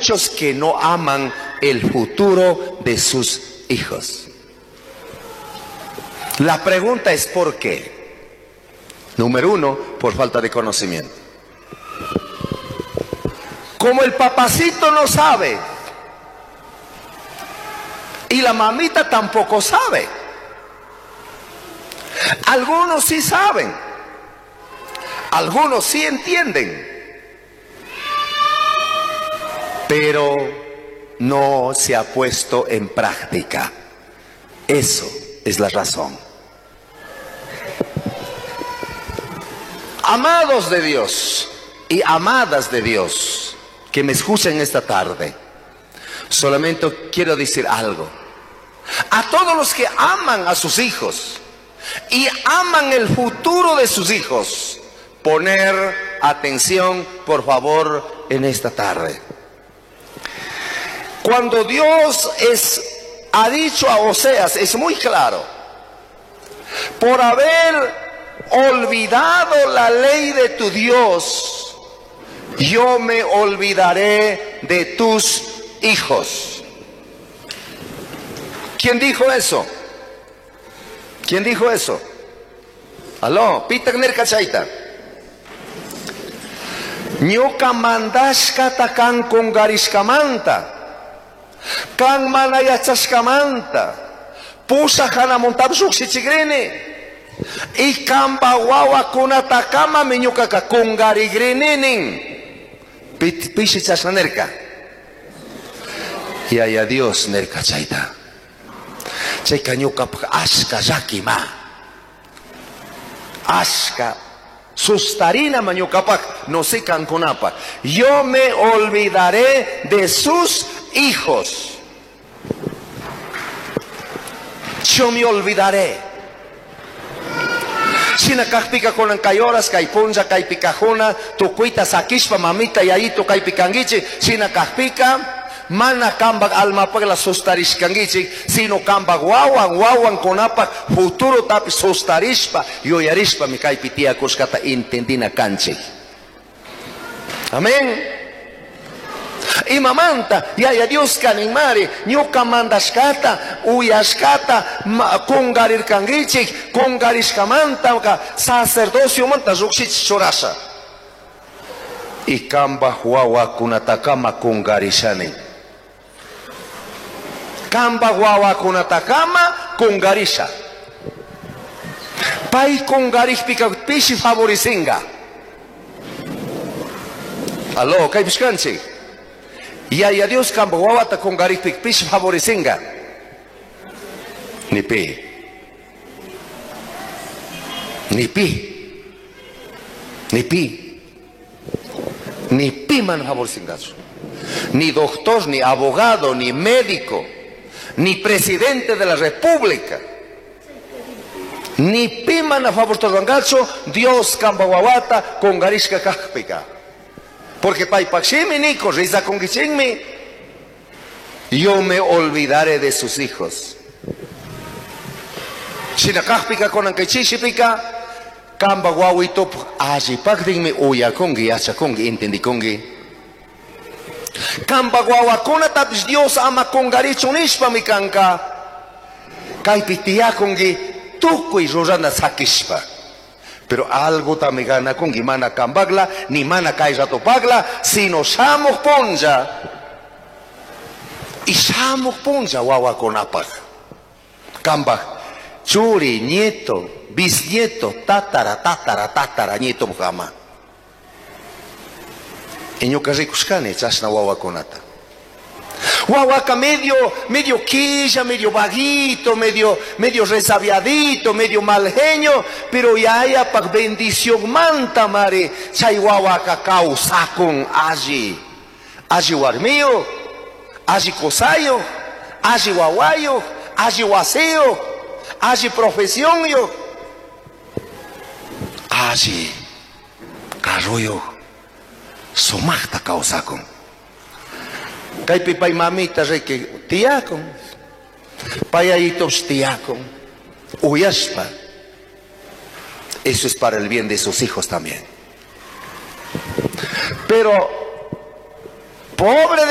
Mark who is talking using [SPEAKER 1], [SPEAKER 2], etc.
[SPEAKER 1] muchos que no aman el futuro de sus hijos. La pregunta es ¿por qué? Número uno, por falta de conocimiento. Como el papacito no sabe y la mamita tampoco sabe. Algunos sí saben, algunos sí entienden, pero no se ha puesto en práctica. Eso es la razón. Amados de Dios y amadas de Dios que me escuchen esta tarde, solamente quiero decir algo. A todos los que aman a sus hijos y aman el futuro de sus hijos, poner atención por favor en esta tarde. Cuando Dios ha dicho a Oseas, es muy claro: por haber olvidado la ley de tu Dios, yo me olvidaré de tus hijos. ¿Quién dijo eso? ¿Quién dijo eso? Aló, pita nerka chaita. Ñuka mandashkata kan kungarishkamanta, kan mana yachashkamanta, pusa hana montabshuk shichigrene, y kamba wawa kunatakama miñuka ka kungarigrenenin. Pishichashna nerka. Y a Dios nerka chaita. Chayka ñuka ashka llakima, ashka sustarina mañukapak no sé canconapa. Yo me olvidaré de sus hijos. Yo me olvidaré. Sina kahpika konan kayoras kay punja kay pikajona tukuita sakishpa mamita y ahí tu kay pikangichi. Sina kahpika mana kambag alma pag la sustarishkangichi, sino kambag wawan konapa futuro tapi sustarishpa yoyarishpa mi kay pitia kuskata intendina kanchi. Amén. Y mamanta ya Dios kanimari ñuka mandashkata uyashkata kungarirkangichi kungarishkamanta ka sacerdocio manta ruksich chorasha. Y kamba wawa kunatakama kungarishani. Kamba wawa kunatakama kungarisha. Pai kungarishpika pishi favorizinga. Aló, kay biskanchi. Ya Dios kamba wawa ta kungarishpika pishi favorizinga. Ni pi. Ni pi man favorizingazo. Ni doctor, ni abogado, ni médico, ni presidente de la república, ni piman a favor de Dios cambawawata con garishka kahpika. Porque paipakshimi niko riza con gichingmi, yo me olvidaré de sus hijos. Shina kahpika con ankachishipika, kambawawito ajipakdingmi uya kongi, acha kongi, intendi kongi. Kamba guawakuna tapis Dios ama kongarichunishpa mi kanka kay pitia kongi tukui rurana sakishpa, pero algo tamigana kongi mana kambagla ni mana kay ratopagla, sino shamuk ponja y shamuk ponja wawakunapag kambag churi, nieto, bisnieto, tatara nieto mukama. Y ñuka rikushkani chashna wawakunata. Wawaka medio quilla, medio vaguito, medio resabiadito, medio mal genio, pero ya pak bendición manta mare chay wawaka kausakun allí warmio, allí cosayo, allí wawayo, allí waseo, allí profesión yo, allí carroyo. Somachta causacon. Kay pay mamita reke tiacon. Payayitos tiacon. Uyashpa. Eso es para el bien de sus hijos también. Pero pobre